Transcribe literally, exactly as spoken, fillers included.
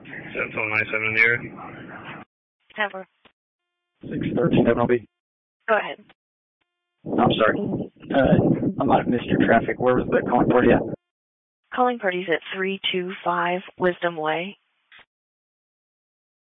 seven twelve nine seven in the area. Never. six thirty-seven will be. Go ahead. I'm sorry. Uh, I might have missed your traffic. Where was the calling party at? Calling party's at three two five Wisdom Way.